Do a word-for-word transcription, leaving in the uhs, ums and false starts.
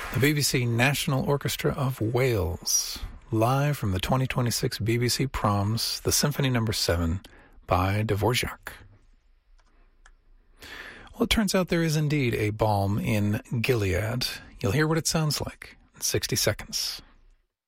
The B B C National Orchestra of Wales, live from the twenty twenty-six B B C Proms, the Symphony Number seven by Dvorak. Well, it turns out there is indeed a balm in Gilead. You'll hear what it sounds like in sixty seconds.